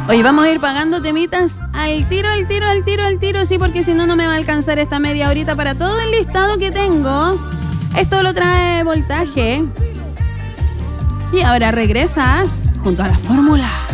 Oye, vamos a ir pagando temitas al tiro, sí, porque si no, no me va a alcanzar esta media horita para todo el listado que tengo. Esto lo trae Voltaje. Y ahora regresas junto a la fórmula.